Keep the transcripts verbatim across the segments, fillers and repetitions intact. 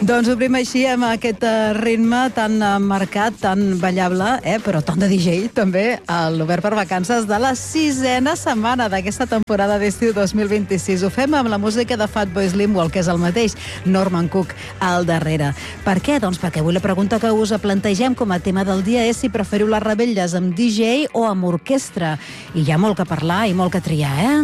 Doncs obrim així amb aquest ritme tan marcat, tan ballable, eh? però tan de D J també, a l'Obert per Vacances de la sisena setmana d'aquesta temporada d'estiu dos mil vint-i-sis. Ho fem amb la música de Fatboy Slim, o el que és el mateix, Norman Cook, al darrere. Per què? Doncs perquè avui la pregunta que us plantegem com a tema del dia és si preferiu les revetlles amb D J o amb orquestra. I hi ha molt que parlar i molt que triar, eh?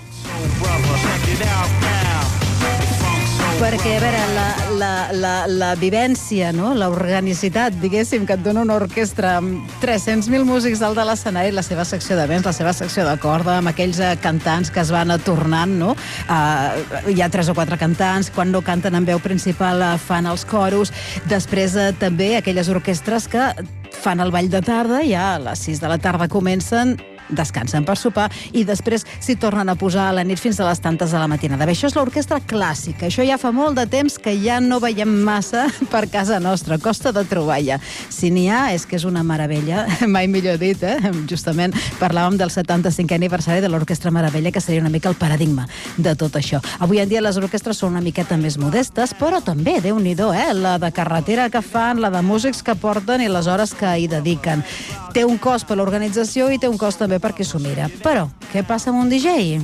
Perquè, a veure, la, la, la, la vivència, no? L'organicitat, diguéssim, que et dona una orquestra amb tres-cents mil músics dalt de l'escenari, la seva secció de vents, la seva secció de corda, amb aquells uh, cantants que es van tornant, no? Uh, hi ha tres o quatre cantants, quan no canten en veu principal uh, fan els coros, després uh, també aquelles orquestres que fan el ball de tarda, ja a les sis de la tarda comencen, descansen per sopar i després s'hi tornen a posar a la nit fins a les tantes de la matinada. Bé, això és l'orquestra clàssica. Això ja fa molt de temps que ja no veiem massa per casa nostra. Costa de trobar ja. Si n'hi ha, és que és una meravella. Mai millor dit, eh? Justament parlàvem del setanta-cinquè aniversari de l'Orquestra Meravella, que seria una mica el paradigma de tot això. Avui en dia les orquestres són una miqueta més modestes, però també, Déu-n'hi-do, eh? La de carretera que fan, la de músics que porten i les hores que hi dediquen. Té un cost per l'organització i té un cost també per qui s'ho mira. Però, què passa amb un D J?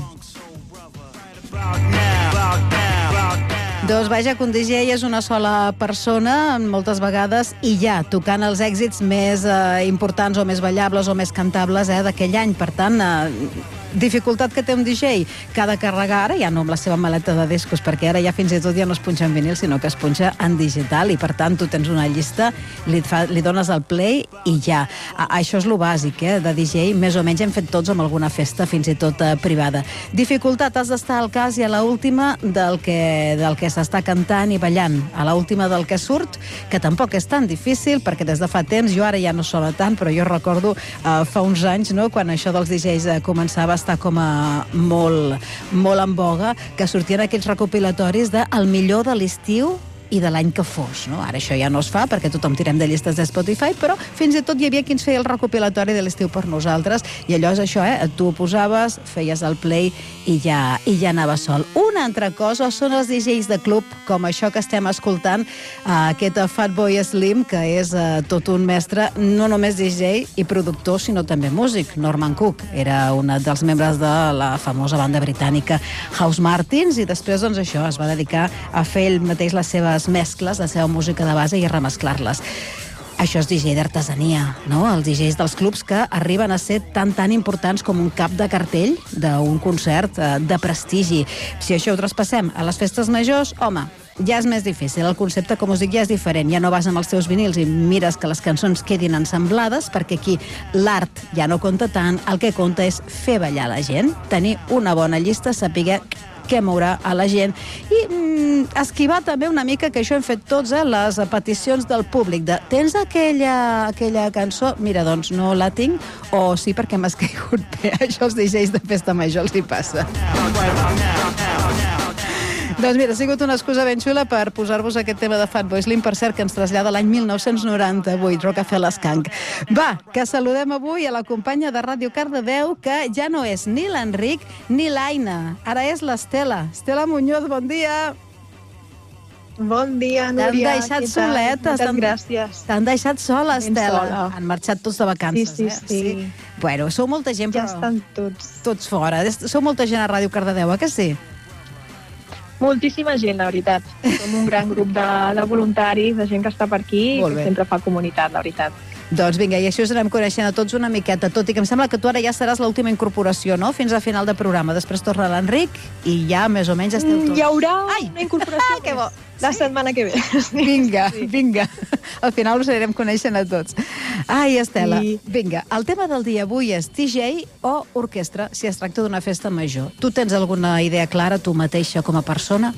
Doncs vaja, que un D J és una sola persona, moltes vegades, i ja, tocant els èxits més eh, importants o més ballables o més cantables eh, d'aquell any. Per tant, eh, dificultat que té un D J, que ha de carregar ara, ja no amb la seva maleta de discos, perquè ara ja fins i tot ja no es punxa en vinil, sinó que es punxa en digital, i per tant tu tens una llista, li, fa, li dones el play i ja. A, això és lo bàsic, eh, de D J, més o menys hem fet tots amb alguna festa, fins i tot eh, privada. Dificultat, has d'estar al cas i a l'última del que, del que s'està cantant i ballant, a l'última del que surt, que tampoc és tan difícil, perquè des de fa temps, jo ara ja no sona tant, però jo recordo eh, fa uns anys, no?, quan això dels D Js eh, començava estar com a molt, molt en boga, que sortien aquells recopilatoris de el millor de l'estiu i de l'any que fos, no? Ara això ja no es fa perquè tothom tirem de llistes de Spotify, però fins i tot hi havia qui ens feia el recopilatori de l'estiu per nosaltres, i allò és això, eh? Tu ho posaves, feies el play i ja, i ja anava sol. Una altra cosa són els D Js de club, com això que estem escoltant, eh, aquest Fatboy Slim, que és eh, tot un mestre, no només D J i productor, sinó també músic. Norman Cook era un dels membres de la famosa banda britànica House Martins, i després, doncs, això, es va dedicar a fer ell mateix les seves mescles, la seva música de base, i a remesclar-les. Això és D J d'artesania, no? Els D Js dels clubs que arriben a ser tan tan importants com un cap de cartell d'un concert eh, de prestigi. Si això ho traspassem a les festes majors, home, ja és més difícil. El concepte, com us dic, ja és diferent. Ja no vas amb els teus vinils i mires que les cançons quedin ensemblades, perquè aquí l'art ja no compta tant. El que compta és fer ballar la gent, tenir una bona llista, saber què mourà a la gent i mm, esquivar també una mica, que això hem fet tots, eh, les peticions del públic de tens aquella, aquella cançó? Mira, doncs no la tinc, o sí, perquè m'has caigut bé. Això als D Js de festa major els hi passa. Doncs mira, ha sigut una excusa ben xula per posar-vos aquest tema de Fatboy Slim, per cert, que ens trasllada l'any mil nou-cents noranta-vuit, Rockefeller Skunk. Va, que saludem avui a la companya de Ràdio Cardedeu, que ja no és ni l'Enric ni l'Aina, ara és l'Estela. Estela Muñoz, bon dia. Bon dia, Núria. T'han deixat soleta. Moltes gràcies. T'han deixat sola, Estela. sola. Han marxat tots de vacances, sí, sí, eh? Sí, sí. Bueno, sou molta gent, però... Ja estan tots. Tots fora. Sou molta gent a Ràdio Cardedeu, eh que sí? Moltíssima gent, la veritat. Som un gran grup de, de voluntaris, de gent que està per aquí i que sempre fa comunitat, la veritat. Doncs vinga, i així us anem coneixent a tots una miqueta, tot i que em sembla que tu ara ja seràs l'última incorporació, no?, fins a final de programa. Després torna l'Enric i ja més o menys esteu tots. Hi haurà Ai! una incorporació Ah, que bo. La setmana que ve. Vinga, sí. vinga. Al final us anirem coneixent a tots. Ai, Estela, sí. Vinga, el tema del dia avui és D J o orquestra, si es tracta d'una festa major. Tu tens alguna idea clara, tu mateixa, com a persona?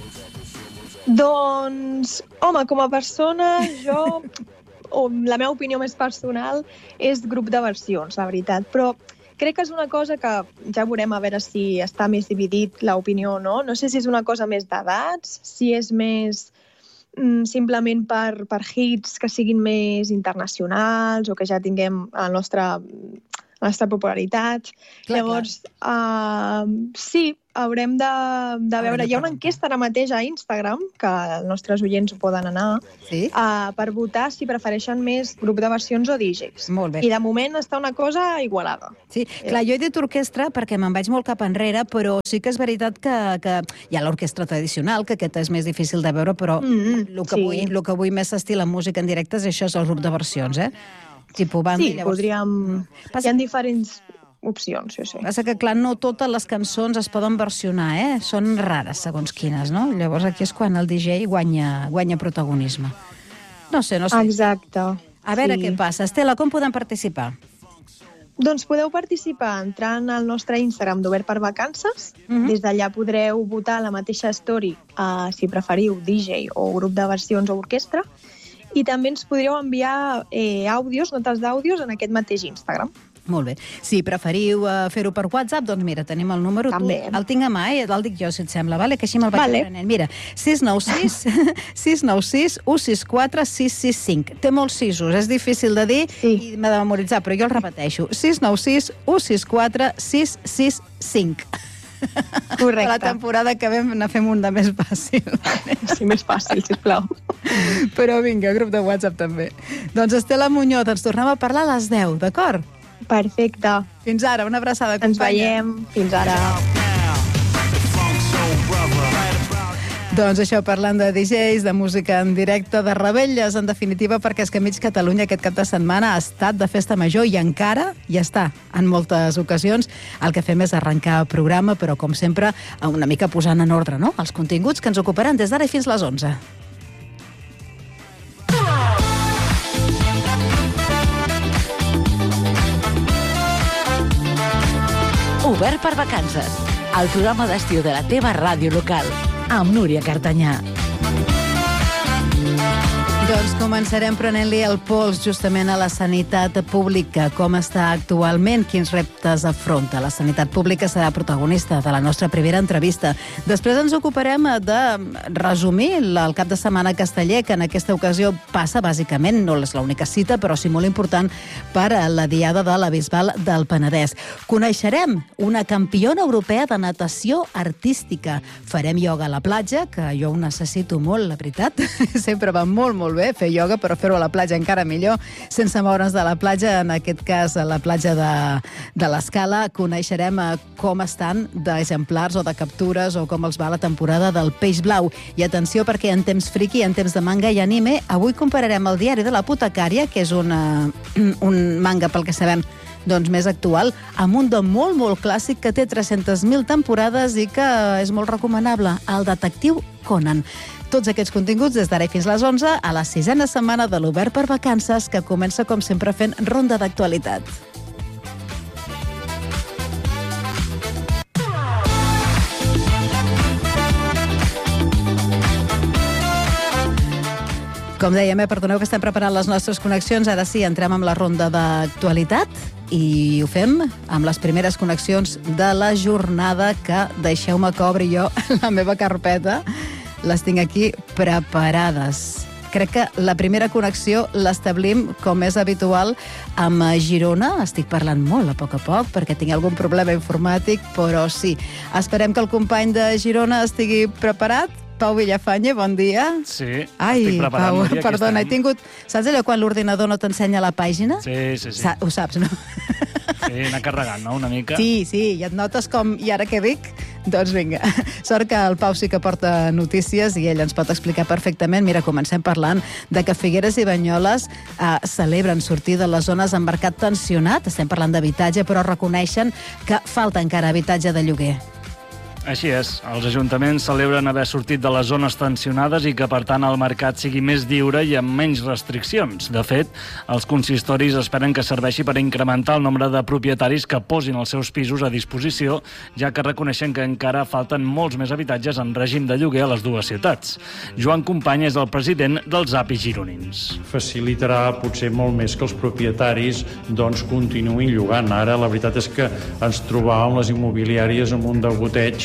Doncs, home, com a persona, jo... o la meva opinió més personal és grup de versions, la veritat, però crec que és una cosa que ja veurem a veure si està més dividit l'opinió o no. No sé si és una cosa més d'edats, si és més mm, simplement per, per hits que siguin més internacionals o que ja tinguem la nostra, la nostra popularitat. Clar, Llavors, clar. Uh, sí, haurem de, de veure... Hi ha una enquesta ara mateix a Instagram, que els nostres oients ho poden anar, sí? uh, per votar si prefereixen més grup de versions o D Js. Molt bé. I de moment està una cosa igualada. Sí, clar, jo he dit orquestra perquè me'n vaig molt cap enrere, però sí que és veritat que, que hi ha l'orquestra tradicional, que aquesta és més difícil de veure, però mm, el que, sí. vull, el que vull més s'estila en música en directe és això, és el grup de versions, eh? Tipo banda, sí, llavors... podríem... Passa... Hi ha diferents opcions, sí, sí. Passa que, clar, no totes les cançons es poden versionar, eh? Són rares, segons quines, no? Llavors aquí és quan el D J guanya, guanya protagonisme. No sé, no sé. Exacte. A veure sí. què passa. Estela, com podem participar? Doncs podeu participar entrant al nostre Instagram d'Obert per Vacances. Mm-hmm. Des d'allà podreu votar la mateixa story, uh, si preferiu D J o grup de versions o orquestra. I també ens podríeu enviar eh, àudios, notes d'àudios en aquest mateix Instagram. Molt bé. Si preferiu uh, fer-ho per WhatsApp, doncs mira, tenim el número. També. Tu, el tinc a mà, eh? El dic jo, si et sembla, vale? Que així me'l vaig vale. aprenent. Mira, sis nou sis, sis nou sis, u sis quatre, sis sis cinc. Té molts sisos, és difícil de dir sí. i m'ha de memoritzar, però jo el repeteixo. sis nou sis, u sis quatre, sis sis cinc. Correcte. La temporada que vam ne fem un de més fàcil. Sí, més fàcil, sisplau. Però vinga, grup de WhatsApp també. Doncs Estela Muñoz, ens tornem a parlar a les deu, d'acord? Perfecte. Fins ara, una abraçada, companya. Ens veiem. Fins ara. Doncs això, parlant de D Js, de música en directe, de revetlles, en definitiva, perquè és que mig Catalunya aquest cap de setmana ha estat de festa major i encara hi està en moltes ocasions. El que fem és arrencar el programa, però com sempre, una mica posant en ordre, no?, els continguts que ens ocuparan des d'ara i fins les onze. Obert per Vacances, el programa d'estiu de la teva ràdio local, amb Núria Cartanyà. Doncs començarem prenent-li el pols justament a la sanitat pública. Com està actualment? Quins reptes afronta? La sanitat pública serà protagonista de la nostra primera entrevista. Després ens ocuparem de resumir el cap de setmana casteller, que en aquesta ocasió passa, bàsicament, no és l'única cita, però sí molt important per a la Diada de la Bisbal del Penedès. Coneixerem una campiona europea de natació artística. Farem ioga a la platja, que jo ho necessito molt, la veritat. Sempre va molt, molt bé fer ioga, però fer-ho a la platja encara millor, sense moure'ns de la platja, en aquest cas a la platja de, de l'Escala. Coneixerem com estan d'exemplars o de captures o com els va la temporada del peix blau. I atenció, perquè en temps friki, en temps de manga i anime, avui compararem el diari de l'apotecària, que és una, un manga, pel que sabem, doncs més actual, amb un de molt, molt clàssic que té tres-centes mil temporades i que és molt recomanable, el detectiu Conan. Tots aquests continguts des d'ara i fins les onze, a la sisena setmana de l'Obert per Vacances, que comença, com sempre, fent ronda d'actualitat. Com dèiem, eh, perdoneu que estem preparant les nostres connexions. Ara sí, entrem amb la ronda d'actualitat i ho fem amb les primeres connexions de la jornada, que deixeu-me que obri jo la meva carpeta. Les tinc aquí preparades. Crec que la primera connexió l'establim, com és habitual, amb Girona. Estic parlant molt a poc a poc perquè tinc algun problema informàtic, però sí. Esperem que el company de Girona estigui preparat. Pau Villafañe, bon dia. Sí, Ai, estic preparant. Pau, Núria, perdona, he tingut... Saps allò quan l'ordinador no t'ensenya la pàgina? Sí, sí, sí. Sa ho saps, no? Sí, anar carregant, no?, una mica. Sí, sí, i et notes com... I ara què dic? Doncs vinga. Sort que el Pau sí que porta notícies i ell ens pot explicar perfectament. Mira, comencem parlant de que Figueres i Banyoles eh, celebren sortir de les zones amb mercat tensionat. Estem parlant d'habitatge, però reconeixen que falta encara habitatge de lloguer. Així és. Els ajuntaments celebren haver sortit de les zones tensionades i que, per tant, el mercat sigui més lliure i amb menys restriccions. De fet, els consistoris esperen que serveixi per incrementar el nombre de propietaris que posin els seus pisos a disposició, ja que reconeixen que encara falten molts més habitatges en règim de lloguer a les dues ciutats. Joan Company és el president dels A P I gironins. Facilitarà potser molt més que els propietaris doncs, continuïn llogant. Ara la veritat és que ens trobàvem les immobiliàries amb un degoteig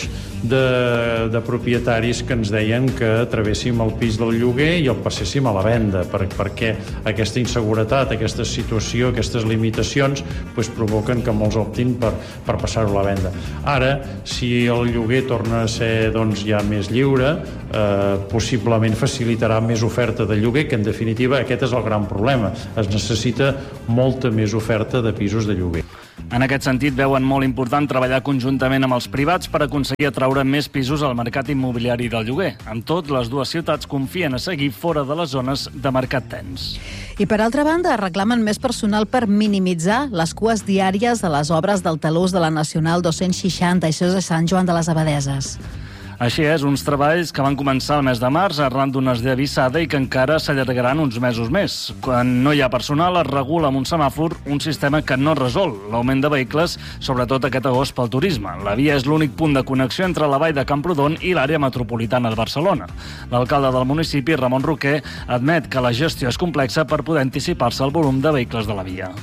situacions de, de propietaris que ens deien que travéssim el pis del lloguer i el passéssim a la venda, per, perquè aquesta inseguretat, aquesta situació, aquestes limitacions pues, provoquen que molts optin per, per passar-ho a la venda. Ara, si el lloguer torna a ser doncs, ja més lliure, eh, possiblement facilitarà més oferta de lloguer, que en definitiva aquest és el gran problema. Es necessita molta més oferta de pisos de lloguer. En aquest sentit, veuen molt important treballar conjuntament amb els privats per aconseguir atraure més pisos al mercat immobiliari del lloguer. Amb tot, les dues ciutats confien a seguir fora de les zones de mercat tens. I per altra banda, reclamen més personal per minimitzar les cues diàries de les obres del talús de la Nacional dos-cents seixanta, això és a Sant Joan de les Abadeses. Així és, uns treballs que van començar el mes de març arran d'una desavisada i que encara s'allargaran uns mesos més. Quan no hi ha personal, es regula amb un semàfor un sistema que no resol l'augment de vehicles, sobretot aquest agost pel turisme. La via és l'únic punt de connexió entre la vall de Camprodon i l'àrea metropolitana de Barcelona. L'alcalde del municipi, Ramon Roquer, admet que la gestió és complexa per poder anticipar-se al volum de vehicles de la via.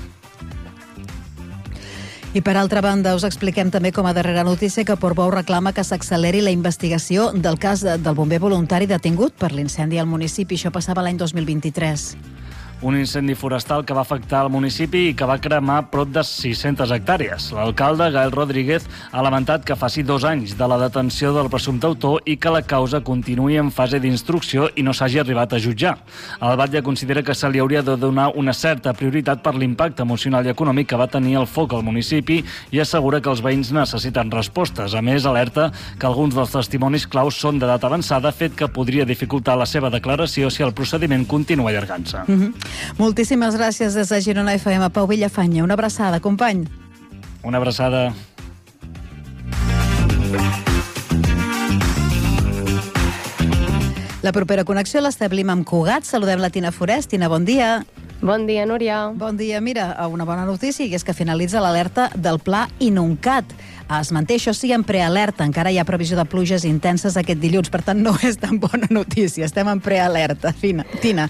I per altra banda, us expliquem també com a darrera notícia que Portbou reclama que s'acceleri la investigació del cas del bomber voluntari detingut per l'incendi al municipi. Això passava l'any dos mil vint-i-tres. Un incendi forestal que va afectar el municipi i que va cremar prop de sis-centes hectàrees. L'alcalde, Gael Rodríguez, ha lamentat que faci dos anys de la detenció del presumpte autor i que la causa continuï en fase d'instrucció i no s'hagi arribat a jutjar. El batlle considera que se li hauria de donar una certa prioritat per l'impacte emocional i econòmic que va tenir el foc al municipi i assegura que els veïns necessiten respostes. A més, alerta que alguns dels testimonis claus són d'edat avançada, fet que podria dificultar la seva declaració si el procediment continua allargant-se. Mm-hmm. Moltíssimes gràcies des de Girona F M. Pau Villafanya, una abraçada, company. Una abraçada. La propera connexió l'establim amb Cugat. Saludem la Tina Forest. Tina, bon dia. Bon dia, Núria. Bon dia. Mira, una bona notícia i és que finalitza l'alerta del pla Inuncat. Es manté, això sí, en prealerta. Encara hi ha previsió de pluges intenses aquest dilluns, per tant no és tan bona notícia. Estem en prealerta. Tina,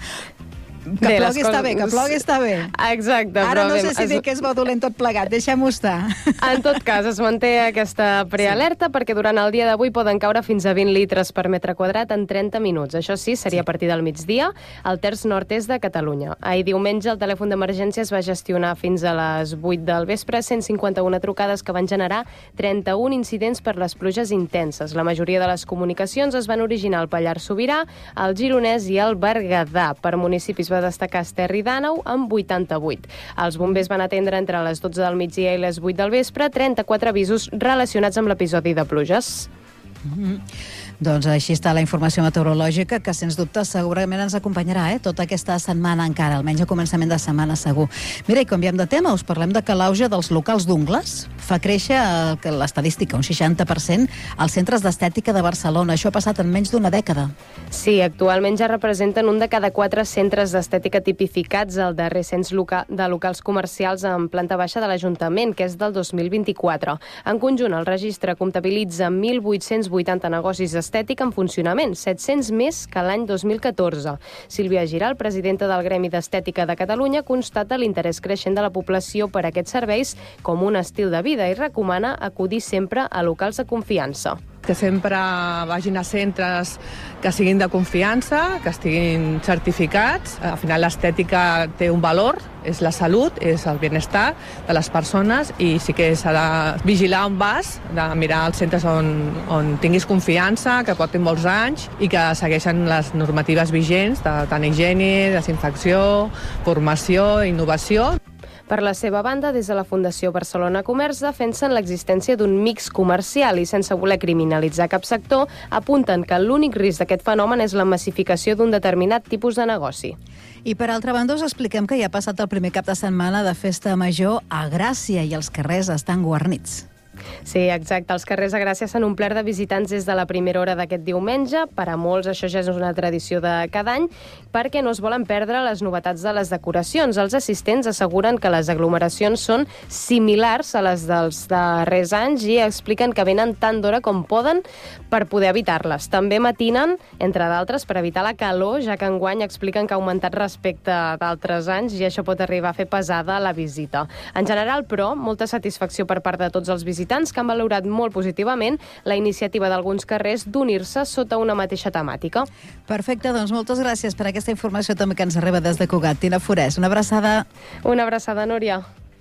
que bé, plogui coses... està bé, que plogui està bé. Exacte. Ara però no sé bé, si es... dir que és bo dolent tot plegat, deixem-ho estar. En tot cas, es manté aquesta prealerta sí. perquè durant el dia d'avui poden caure fins a vint litres per metre quadrat en trenta minuts. Això sí, seria a partir del migdia, al terç nord-est de Catalunya. Ahir diumenge el telèfon d'emergència es va gestionar fins a les vuit del vespre, cent cinquanta-una trucades que van generar trenta-un incidents per les pluges intenses. La majoria de les comunicacions es van originar al Pallars Sobirà, al Gironès i al Berguedà. Per municipis va destacar Esterri d'Àneu amb vuitanta-vuit. Els bombers van atendre entre les dotze del migdia i les vuit del vespre trenta-quatre avisos relacionats amb l'episodi de pluges. Mm-hmm. Doncs així està la informació meteorològica que, sens dubte, segurament ens acompanyarà eh, tota aquesta setmana encara, almenys a començament de setmana segur. Mira, i canviem de tema, us parlem de que l'auge dels locals d'ungles fa créixer eh, l'estadística, un seixanta per cent, als centres d'estètica de Barcelona. Això ha passat en menys d'una dècada. Sí, actualment ja representen un de cada quatre centres d'estètica tipificats al darrer cens loca de locals comercials en planta baixa de l'Ajuntament, que és del dos mil vint-i-quatre. En conjunt, el registre comptabilitza mil vuit-cents vuitanta negocis estètica en funcionament, set-cents més que l'any dos mil catorze. Sílvia Giral, presidenta del Gremi d'Estètica de Catalunya, constata l'interès creixent de la població per a aquests serveis com un estil de vida i recomana acudir sempre a locals de confiança. Que sempre vagin a centres que siguin de confiança, que estiguin certificats. Al final l'estètica té un valor, és la salut, és el benestar de les persones i sí que s'ha de vigilar on vas, de mirar els centres on, on tinguis confiança, que portin molts anys i que segueixen les normatives vigents de tant higiene, desinfecció, formació, innovació. Per la seva banda, des de la Fundació Barcelona Comerç defensen l'existència d'un mix comercial i, sense voler criminalitzar cap sector, apunten que l'únic risc d'aquest fenomen és la massificació d'un determinat tipus de negoci. I per altra banda us expliquem que ja ha passat el primer cap de setmana de festa major a Gràcia i els carrers estan guarnits. Sí, exacte. Els carrers a Gràcia s'han omplert de visitants des de la primera hora d'aquest diumenge. Per a molts això ja és una tradició de cada any, perquè no es volen perdre les novetats de les decoracions. Els assistents asseguren que les aglomeracions són similars a les dels darrers anys i expliquen que venen tant d'hora com poden per poder evitar-les. També matinen, entre d'altres, per evitar la calor, ja que enguany expliquen que ha augmentat respecte a d'altres anys i això pot arribar a fer pesada la visita. En general, però, molta satisfacció per part de tots els visitants visitants que han valorat molt positivament la iniciativa d'alguns carrers d'unir-se sota una mateixa temàtica. Perfecte, doncs moltes gràcies per aquesta informació també que ens arriba des de Cugat. Tina Forès, una abraçada. Una abraçada, Núria.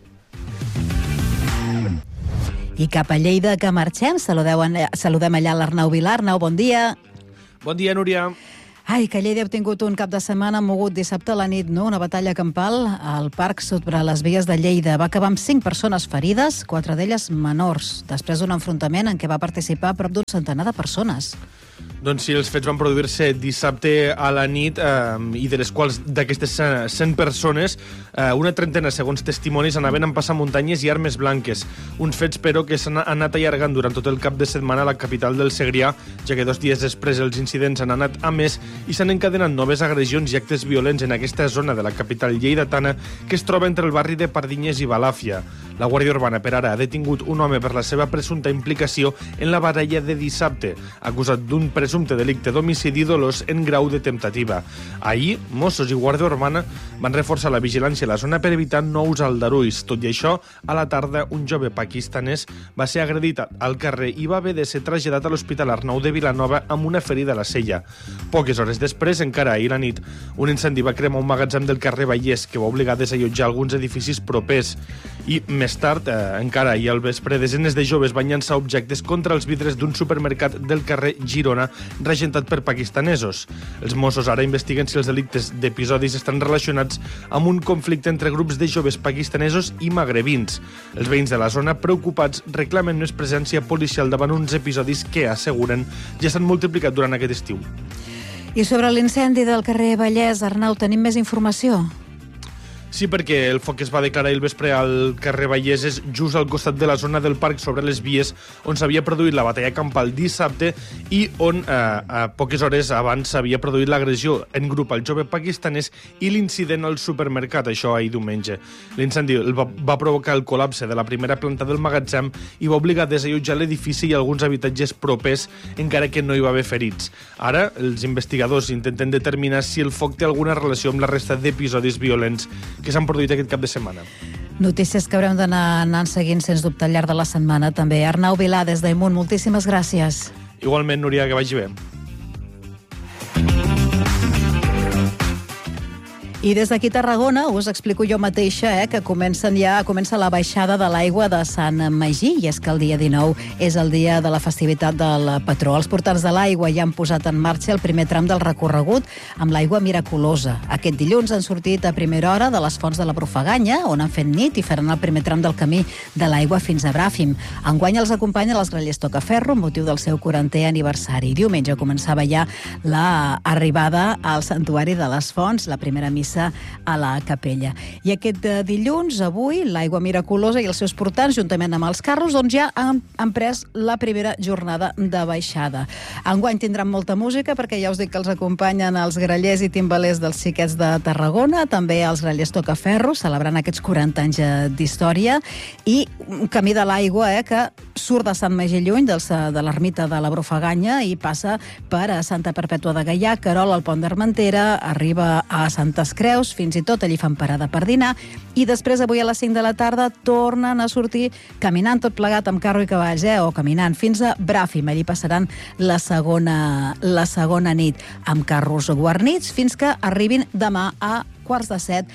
I cap a Lleida que marxem, saludem, saludem allà l'Arnau Vilar. Arnau, bon dia. Bon dia, Núria. Ai, que Lleida ha obtingut un cap de setmana mogut dissabte a la nit, no? Una batalla campal al parc sobre les vies de Lleida. Va acabar amb cinc persones ferides, quatre d'elles menors, després d'un enfrontament en què va participar prop d'un centenar de persones. Doncs sí, els fets van produir-se dissabte a la nit eh, i de les quals d'aquestes cent persones, eh, una trentena, segons testimonis, anaven amb passamuntanyes i armes blanques. Uns fets, però, que s'han anat allargant durant tot el cap de setmana a la capital del Segrià, ja que dos dies després els incidents han anat a més i s'han encadenat noves agressions i actes violents en aquesta zona de la capital lleidatana que es troba entre el barri de Pardinyes i Balàfia. La Guàrdia Urbana, per ara, ha detingut un home per la seva presumpta implicació en la baralla de dissabte, acusat d'un presumpte delicte d'homicidi dolós en grau de temptativa. Ahir, Mossos i Guàrdia Urbana van reforçar la vigilància a la zona per evitar nous aldarulls. Tot i això, a la tarda, un jove pakistanès va ser agredit al carrer i va haver de ser traslladat a l'Hospital Arnau de Vilanova amb una ferida a la cella. Poques hores després, encara ahir a la nit, un incendi va cremar un magatzem del carrer Vallès que va obligar a desallotjar alguns edificis propers. I més tard, eh, encara ahir al vespre, desenes de joves van llançar objectes contra els vidres d'un supermercat del carrer Girona regentat per pakistanesos. Els Mossos ara investiguen si els delictes d'episodis estan relacionats amb un conflicte entre grups de joves pakistanesos i magrebins. Els veïns de la zona, preocupats, reclamen més presència policial davant uns episodis que, asseguren, ja s'han multiplicat durant aquest estiu. I sobre l'incendi del carrer Vallès, Arnau, tenim més informació? Sí, perquè el foc que es va declarar el vespre al carrer Vallès és just al costat de la zona del parc sobre les vies on s'havia produït la batalla campal dissabte i on eh, a poques hores abans s'havia produït l'agressió en grup al jove pakistanès i l'incident al supermercat, això ahir diumenge. L'incendi va, va provocar el col·lapse de la primera planta del magatzem i va obligar a desallotjar l'edifici i alguns habitatges propers, encara que no hi va haver ferits. Ara, els investigadors intenten determinar si el foc té alguna relació amb la resta d'episodis violents que s'han produït aquest cap de setmana. Notícies que haurem d'anar anant seguint, sens dubte, al llarg de la setmana, també. Arnau Vilà, des d'Amunt, moltíssimes gràcies. Igualment, Núria, que vagi bé. I des d'aquí Tarragona us explico jo mateixa eh, que comencen ja, comença la baixada de l'aigua de Sant Magí, i és que el dia dinou és el dia de la festivitat del patró. Els portants de l'aigua ja han posat en marxa el primer tram del recorregut amb l'aigua miraculosa. Aquest dilluns han sortit a primera hora de les fonts de la Brufaganya, on han fet nit i faran el primer tram del camí de l'aigua fins a Bràfim. Enguany els acompanyen els grallers Tocaferro amb motiu del seu quarantè aniversari. Diumenge començava ja l'arribada al Santuari de les Fonts, la primera missa a la capella. I aquest dilluns, avui, l'aigua miraculosa i els seus portants, juntament amb els carros, doncs ja han, han pres la primera jornada de baixada. Enguany tindran molta música, perquè ja us dic que els acompanyen els grallers i timbalers dels Xiquets de Tarragona, també els grallers Tocaferro, celebrant aquests quaranta anys d'història, i un camí de l'aigua eh, que surt de Sant Magí lluny, del, de l'ermita de la Brufaganya, i passa per a Santa Perpètua de Gaià, Querol, al Pont d'Armentera, arriba a Santes Creus, fins i tot allí fan parada per dinar, i després avui a les cinc de la tarda tornen a sortir caminant tot plegat amb carro i cavalls, eh, o caminant fins a Bràfim. Allí passaran la segona, la segona nit amb carros guarnits fins que arribin demà a quarts de set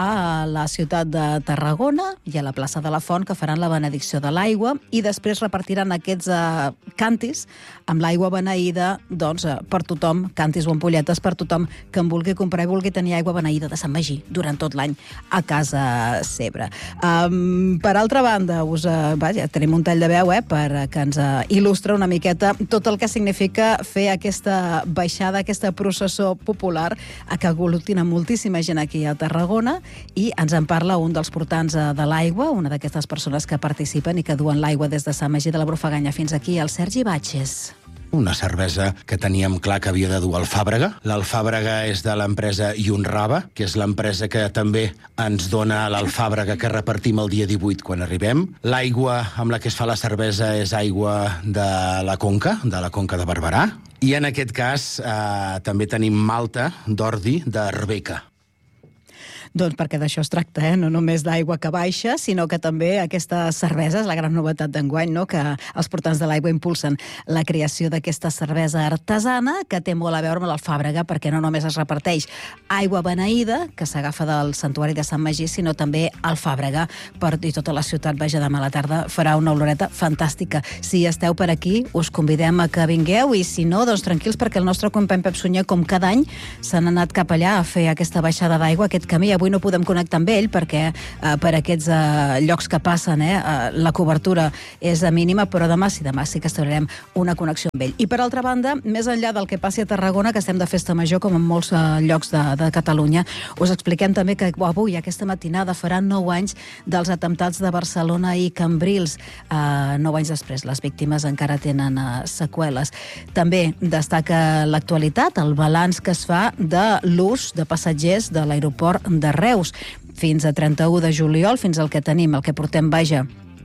a la ciutat de Tarragona i a la plaça de la Font, que faran la benedicció de l'aigua, i després repartiran aquests uh, cantis amb l'aigua beneïda doncs, uh, per tothom, cantis o ampolletes per tothom que en vulgui comprar i vulgui tenir aigua beneïda de Sant Magí durant tot l'any a casa seva. Um, per altra banda, us, uh, vaja, tenim un tall de veu eh, per que ens uh, il·lustra una miqueta tot el que significa fer aquesta baixada, aquesta processó popular a que aglutina moltíssima gent aquí a Tarragona, i ens en parla un dels portants de l'aigua, una d'aquestes persones que participen i que duen l'aigua des de Sant Magí de la Brufaganya fins aquí, el Sergi Batxes. Una cervesa que teníem clar que havia de dur Alfàbrega. L'Alfàbrega és de l'empresa Yunrava, que és l'empresa que també ens dona l'Alfàbrega que repartim el dia divuit quan arribem. L'aigua amb la que es fa la cervesa és aigua de la Conca, de la Conca de Barberà. I en aquest cas eh, també tenim malta d'ordi de Arbeca. Doncs perquè d'això es tracta, eh? No només d'aigua que baixa, sinó que també aquesta cervesa és la gran novetat d'enguany, no? Que els portants de l'aigua impulsen la creació d'aquesta cervesa artesana que té molt a veure amb l'alfàbrega, perquè no només es reparteix aigua beneïda, que s'agafa del santuari de Sant Magí, sinó també alfàbrega per dir tota la ciutat. Vaja, demà a la tarda farà una oloreta fantàstica. Si esteu per aquí, us convidem a que vingueu, i si no, doncs tranquils, perquè el nostre company Pep Sunyer, com cada any, s'han anat cap allà a fer aquesta baixada d'aigua, aquest camí. Avui no podem connectar amb ell perquè eh, per aquests eh, llocs que passen eh, eh, la cobertura és mínima, però demà sí, demà sí que establirem una connexió amb ell. I per altra banda, més enllà del que passi a Tarragona, que estem de festa major, com en molts eh, llocs de, de Catalunya, us expliquem també que avui, aquesta matinada, faran nou anys dels atemptats de Barcelona i Cambrils. Eh, nou anys després, les víctimes encara tenen eh, seqüeles. També destaca l'actualitat, el balanç que es fa de l'ús de passatgers de l'aeroport de Reus. Fins a trenta-u de juliol, fins al que tenim, el que portem, vaja,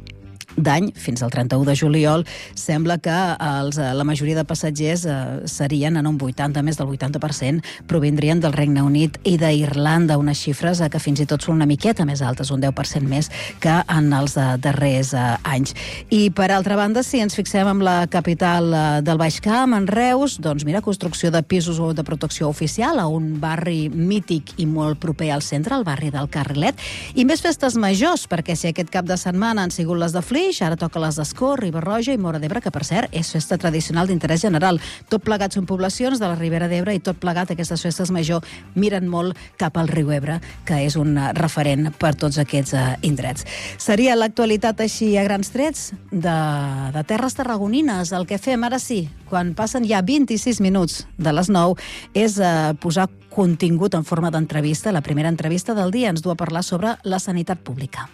d'any, fins al trenta-u de juliol, sembla que els, la majoria de passatgers eh, serien en un vuitanta, més del vuitanta per cent, provindrien del Regne Unit i d'Irlanda, unes xifres eh, que fins i tot són una miqueta més altes, un deu per cent més que en els eh, darrers eh, anys. I per altra banda, si ens fixem en la capital eh, del Baix Camp, en Reus, doncs mira, construcció de pisos de protecció oficial a un barri mític i molt proper al centre, el barri del Carrilet, i més festes majors, perquè si aquest cap de setmana han sigut les de Flix, ara toca les d'Escó, Riba-roja i Móra d'Ebre, que per cert és festa tradicional d'interès general. Tot plegat són poblacions de la Ribera d'Ebre i tot plegat aquestes festes major miren molt cap al riu Ebre, que és un referent per tots aquests uh, indrets. Seria l'actualitat així a grans trets de, de terres tarragonines. El que fem ara sí, quan passen ja vint-i-sis minuts de les nou, és uh, posar contingut en forma d'entrevista. La primera entrevista del dia ens du a parlar sobre la sanitat pública.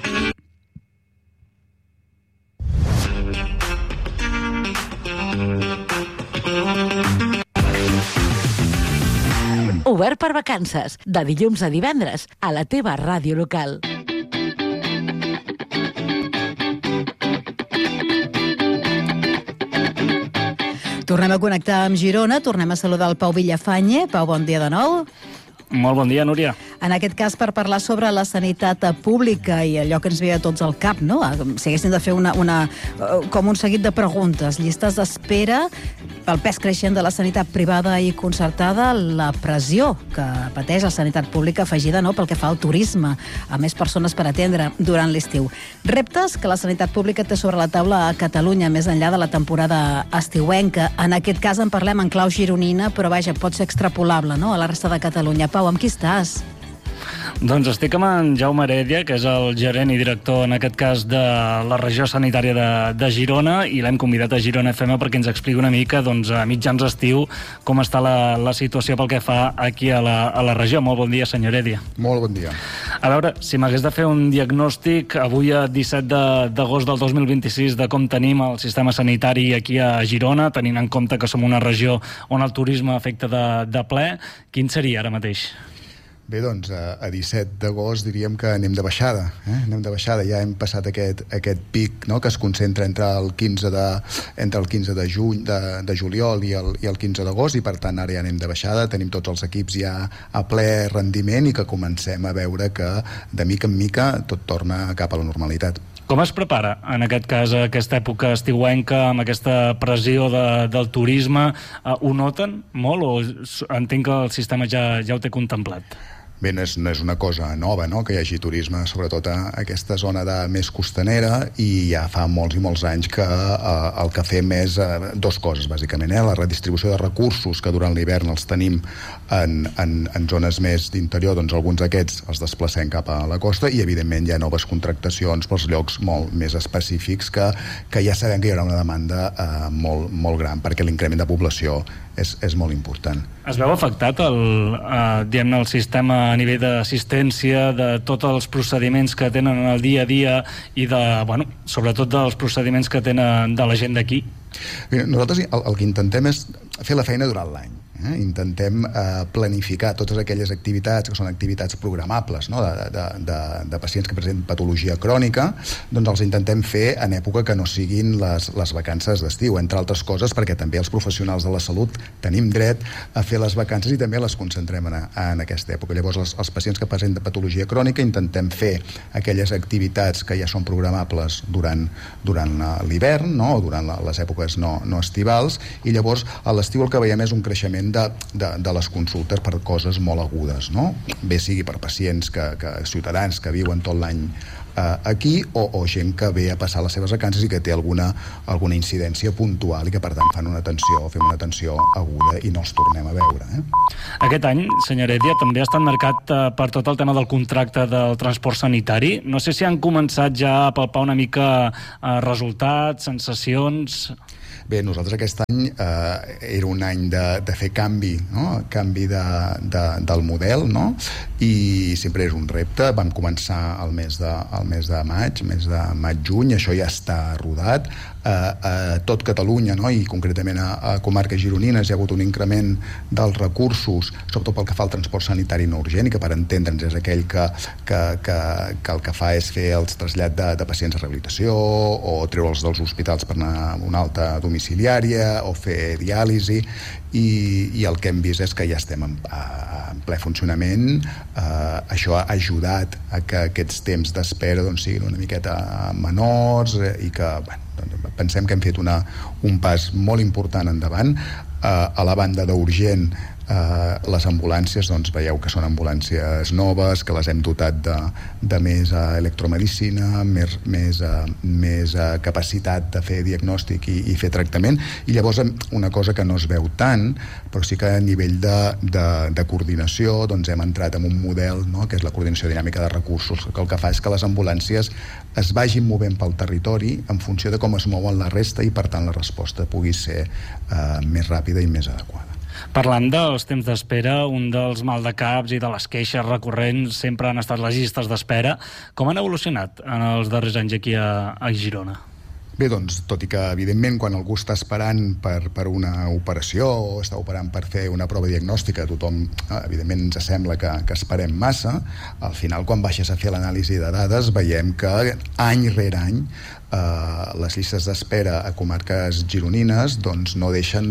Obert per vacances, de dilluns a divendres, a la teva ràdio local. Tornem a connectar amb Girona, tornem a saludar el Pau Villafañe. Pau, bon dia de nou. Molt bon dia, Núria. En aquest cas, per parlar sobre la sanitat pública i allò que ens ve a tots al cap, no? Si haguéssim de fer una, una, com un seguit de preguntes, llistes d'espera, el pes creixent de la sanitat privada i concertada, la pressió que pateix la sanitat pública afegida, no?, pel que fa al turisme, a més persones per atendre durant l'estiu. Reptes que la sanitat pública té sobre la taula a Catalunya, més enllà de la temporada estiuenca. En aquest cas en parlem en clau gironina, però vaja, pot ser extrapolable, no?, a la resta de Catalunya. Pau, amb qui estàs? Doncs estic amb en Jaume Heredia, que és el gerent i director, en aquest cas, de la regió sanitària de, de Girona, i l'hem convidat a Girona F M perquè ens expliqui una mica, doncs, a mitjans d'estiu, com està la, la situació pel que fa aquí a la, a la regió. Molt bon dia, senyor Heredia. Molt bon dia. A veure, si m'hagués de fer un diagnòstic avui a disset d'agost del dos mil vint-i-sis de com tenim el sistema sanitari aquí a Girona, tenint en compte que som una regió on el turisme afecta de, de ple, quin seria ara mateix? Bé, doncs, a, a disset d'agost diríem que anem de baixada, eh? anem de baixada, ja hem passat aquest, aquest pic, no?, que es concentra entre el quinze de, entre el quinze de juny, de, de juliol i el, i el quinze d'agost, i per tant ara ja anem de baixada, tenim tots els equips ja a ple rendiment i que comencem a veure que de mica en mica tot torna cap a la normalitat. Com es prepara, en aquest cas, aquesta època estiuenca, amb aquesta pressió de, del turisme? Ho noten molt o entenc que el sistema ja, ja ho té contemplat? Bé, no és, no és una cosa nova, no?, que hi hagi turisme, sobretot a aquesta zona de més costanera, i ja fa molts i molts anys que eh, el que fem és eh, dos coses, bàsicament. Eh? La redistribució de recursos, que durant l'hivern els tenim en, en, en zones més d'interior, doncs alguns d'aquests els desplacem cap a la costa, i evidentment hi ha noves contractacions pels llocs molt més específics que, que ja sabem que hi haurà una demanda eh, molt, molt gran, perquè l'increment de població és, és molt important. Es veu afectat el, eh, diguem-ne, el sistema a nivell d'assistència, de tots els procediments que tenen en el dia a dia i de, bueno, sobretot dels procediments que tenen de la gent d'aquí? Nosaltres el, el que intentem és fer la feina durant l'any. Eh? Intentem eh, planificar totes aquelles activitats que són activitats programables, no? de, de, de, de pacients que presenten patologia crònica, doncs els intentem fer en època que no siguin les, les vacances d'estiu, entre altres coses perquè també els professionals de la salut tenim dret a fer les vacances i també les concentrem en, en aquesta època. Llavors els, els pacients que presenten patologia crònica intentem fer aquelles activitats que ja són programables durant, durant l'hivern, no? O durant la, les èpoques no, no estivals, i llavors a l'estiu el que veiem és un creixement De, de, de les consultes per coses molt agudes, no? Bé sigui per pacients, que, que, ciutadans que viuen tot l'any eh, aquí, o, o gent que ve a passar les seves vacances i que té alguna, alguna incidència puntual i que per tant fan una atenció, fem una atenció aguda i no els tornem a veure. Eh? Aquest any, senyor Heredia, també ha estat marcat eh, per tot el tema del contracte del transport sanitari. No sé si han començat ja a palpar una mica eh, resultats, sensacions... Bé, nosaltres aquest any eh, era un any de, de fer canvi, no? Canvi de, de, del model, no? I sempre és un repte. Vam començar el mes de, el mes de maig, mes de maig-juny, això ja està rodat. A, a tot Catalunya, no? I concretament a, a comarques gironines hi ha hagut un increment dels recursos, sobretot pel que fa al transport sanitari no urgent, i que per entendre'ns és aquell que, que, que, que el que fa és fer el trasllat de, de pacients a rehabilitació o treure'ls dels hospitals per anar a una alta domiciliària o fer diàlisi, i, i el que hem vist és que ja estem en, en ple funcionament. Uh, això ha ajudat a que aquests temps d'espera doncs, siguin una miqueta menors i que, bueno, pensem que hem fet una, un pas molt important endavant. Uh, a la banda d'urgent, uh, les ambulàncies, doncs veieu que són ambulàncies noves, que les hem dotat de, de més uh, electromedicina, més, més, uh, més uh, capacitat de fer diagnòstic i, i fer tractament. I llavors una cosa que no es veu tant, però sí que a nivell de, de, de coordinació doncs hem entrat en un model, no?, que és la coordinació dinàmica de recursos, que el que fa és que les ambulàncies es vagin movent pel territori en funció de com es mouen la resta i per tant la resposta pugui ser uh, més ràpida i més adequada. Parlant dels temps d'espera, un dels maldecaps i de les queixes recurrents sempre han estat les llistes d'espera. Com han evolucionat en els darrers anys aquí a, a Girona? Bé, doncs, tot i que, evidentment, quan algú està esperant per, per una operació o està operant per fer una prova diagnòstica, tothom, evidentment, ens sembla que, que esperem massa, al final, quan baixes a fer l'anàlisi de dades, veiem que any rere any eh, les llistes d'espera a comarques gironines doncs, no deixen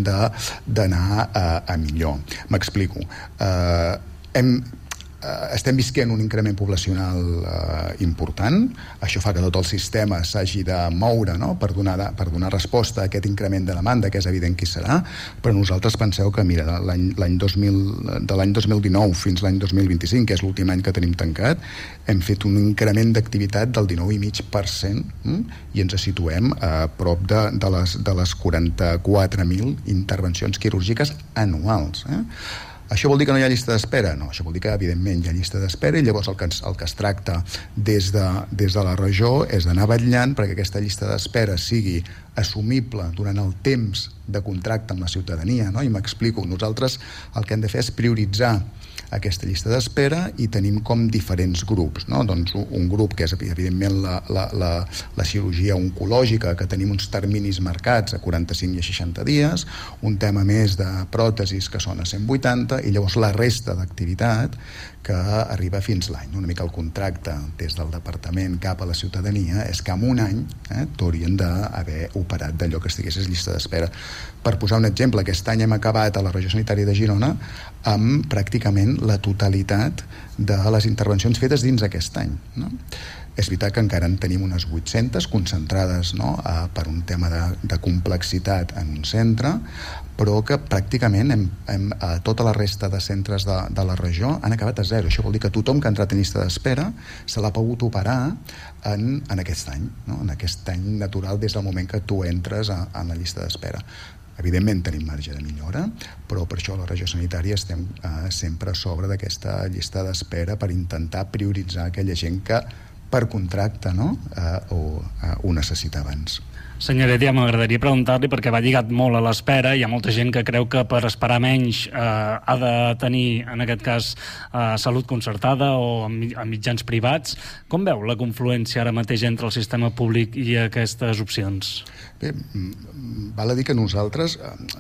d'anar a, a millor. M'explico. Eh, hem... Estem visquent un increment poblacional eh, important. Això fa que tot el sistema s'hagi de moure, no?, per donar, per donar resposta a aquest increment de demanda, que és evident que hi serà, però nosaltres penseu que, mira, l'any dos mil, de l'any dos mil dinou fins l'any dos mil vint-i-cinc, que és l'últim any que tenim tancat, hem fet un increment d'activitat del dinou coma cinc per cent hm? I ens situem a prop de, de, les, de les quaranta-quatre mil intervencions quirúrgiques anuals. Eh? Això vol dir que no hi ha llista d'espera? No, això vol dir que, evidentment, hi ha llista d'espera i llavors el que, ens, el que es tracta des de, des de la regió és d'anar vetllant perquè aquesta llista d'espera sigui assumible durant el temps de contracte amb la ciutadania, no? I m'explico, nosaltres el que hem de fer és prioritzar aquesta llista d'espera i tenim com diferents grups, no? Doncs un grup que és evidentment la, la, la, la cirurgia oncològica, que tenim uns terminis marcats a quaranta-cinc i a seixanta dies, un tema més de pròtesis que són a cent vuitanta i llavors la resta d'activitat que arriba fins l'any. Una mica el contracte des del departament cap a la ciutadania és que en un any eh, t'haurien d'haver operat d'allò que estigués a llista d'espera. Per posar un exemple, aquest any hem acabat a la regió sanitària de Girona amb pràcticament la totalitat de les intervencions fetes dins aquest any, no? És veritat que encara en tenim unes vuit-centes concentrades, no?, a, per un tema de, de complexitat en un centre, però que pràcticament hem, hem, a tota la resta de centres de, de la regió han acabat a zero. Això vol dir que tothom que ha entrat en llista d'espera se l'ha pogut operar en, en aquest any, no?, en aquest any natural des del moment que tu entres a, a la llista d'espera. Evidentment tenim marge de millora, però per això a la regió sanitària estem eh, sempre a sobre d'aquesta llista d'espera per intentar prioritzar aquella gent que per contracte, no?, eh, o eh, ho necessita abans. Senyor Heredia, m'agradaria preguntar-li, perquè va lligat molt a l'espera, hi ha molta gent que creu que per esperar menys eh, ha de tenir, en aquest cas, eh, salut concertada o amb mitjans privats. Com veu la confluència ara mateix entre el sistema públic i aquestes opcions? Bé, val a dir que nosaltres eh,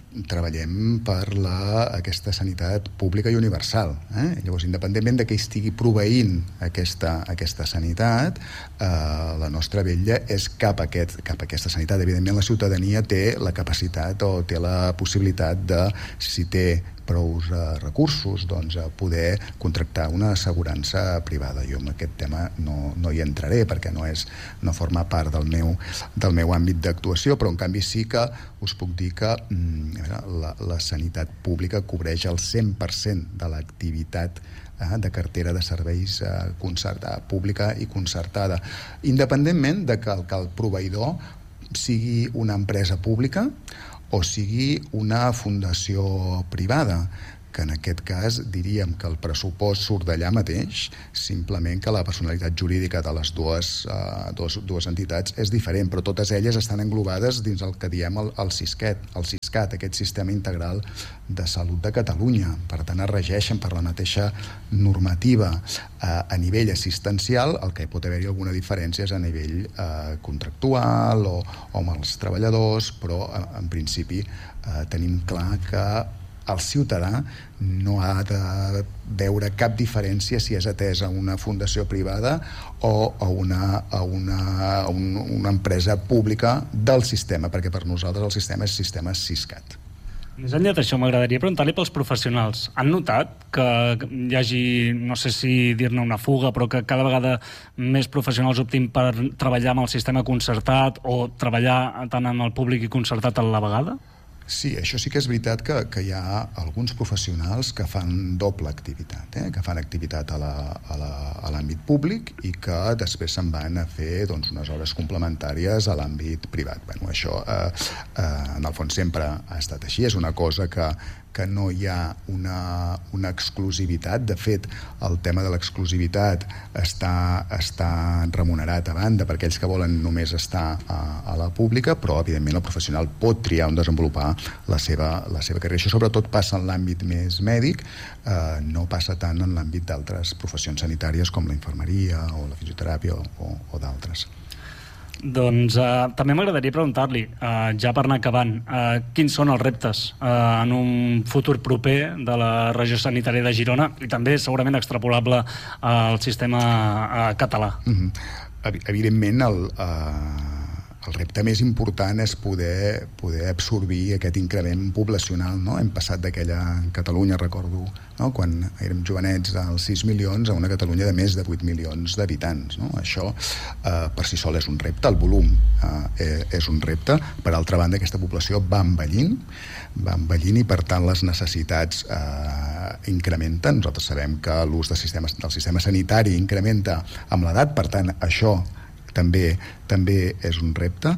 treballem per la, aquesta sanitat pública i universal. Eh? Llavors, independentment de que estigui proveint aquesta, aquesta sanitat, eh, la nostra vetlla és cap a, aquest, cap a aquesta sanitat. Evidentment, la ciutadania té la capacitat o té la possibilitat de, si té prou uh, recursos, doncs, a poder contractar una assegurança privada. Jo en aquest tema no, no hi entraré perquè no, és, no forma part del meu, del meu àmbit d'actuació, però en canvi sí que us puc dir que mm, la, la sanitat pública cobreix el cent per cent de l'activitat eh, de cartera de serveis eh, concertada, pública i concertada, independentment de que el, que el proveïdor sigui una empresa pública o sigui una fundació privada, que en aquest cas diríem que el pressupost surt d'allà mateix, simplement que la personalitat jurídica de les dues, uh, dues, dues entitats és diferent, però totes elles estan englobades dins el que diem el, el SISCAT, el SISCAT, aquest Sistema Integral de Salut de Catalunya. Per tant, es regeixen per la mateixa normativa uh, a nivell assistencial. El que pot haver-hi alguna diferència és a nivell uh, contractual o, o amb els treballadors, però uh, en principi uh, tenim clar que el ciutadà no ha de veure cap diferència si és atès a una fundació privada o a una, a una, a un, una empresa pública del sistema, perquè per nosaltres el sistema és sistema SISCAT. Més enllà d'això, m'agradaria preguntar-li pels professionals. Han notat que hi hagi, no sé si dir-ne una fuga, però que cada vegada més professionals optin per treballar amb el sistema concertat o treballar tant amb el públic i concertat a la vegada? Sí, això sí que és veritat que, que hi ha alguns professionals que fan doble activitat, eh? que fan activitat a l'àmbit públic i que després se'n van a fer doncs, unes hores complementàries a l'àmbit privat. Bueno, això, eh, eh, en el fons, sempre ha estat així. És una cosa que, que no hi ha una, una exclusivitat. De fet, el tema de l'exclusivitat està, està remunerat a banda per aquells que volen només estar a, a la pública, però, evidentment, el professional pot triar on desenvolupar la seva, la seva carrera. Això sobretot passa en l'àmbit més mèdic, eh, no passa tant en l'àmbit d'altres professions sanitàries com la infermeria o la fisioteràpia o, o, o d'altres. Doncs eh, també m'agradaria preguntar-li, eh, ja per anar acabant, eh, quins són els reptes eh, en un futur proper de la regió sanitària de Girona i també segurament extrapolable al sistema eh, català? Mm-hmm. Evidentment, el... Eh... El repte més important és poder, poder absorbir aquest increment poblacional. No? Hem passat d'aquella Catalunya, recordo, no? quan érem jovenets, als sis milions a una Catalunya de més de vuit milions d'habitants. No? Això eh, per si sol és un repte, el volum eh, és un repte. Per altra banda, aquesta població va envellint, va envellint i per tant les necessitats eh, incrementen. Nosaltres sabem que l'ús del sistema, del sistema sanitari incrementa amb l'edat, per tant això també també és un repte.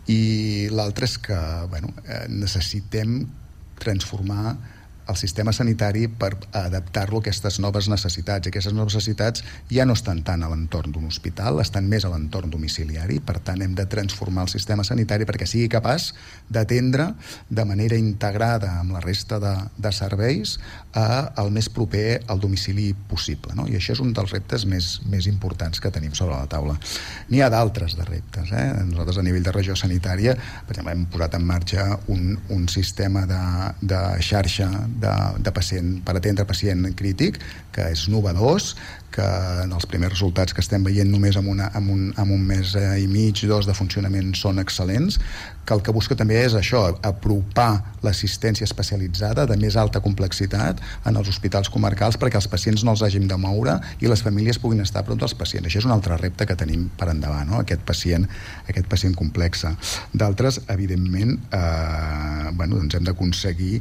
I l'altre és que bueno, eh, necessitem transformar el sistema sanitari per adaptar-lo a aquestes noves necessitats. Aquestes noves necessitats ja no estan tant a l'entorn d'un hospital, estan més a l'entorn domiciliari, per tant hem de transformar el sistema sanitari perquè sigui capaç d'atendre de manera integrada amb la resta de, de serveis a, al més proper al domicili possible. No? I això és un dels reptes més, més importants que tenim sobre la taula. N'hi ha d'altres de reptes. Eh? Nosaltres a nivell de regió sanitària, per exemple, hem posat en marxa un, un sistema de, de xarxa De, de pacient, per atendre pacient crític, que és novedós, que en els primers resultats que estem veient només amb, una, amb, un, amb un mes i mig, dos de funcionament són excel·lents, que el que busca també és això, apropar l'assistència especialitzada de més alta complexitat en els hospitals comarcals perquè els pacients no els hàgim de moure i les famílies puguin estar prop dels pacients. Això és un altre repte que tenim per endavant, no? aquest pacient, aquest pacient complex. D'altres, evidentment, eh, bueno, doncs hem d'aconseguir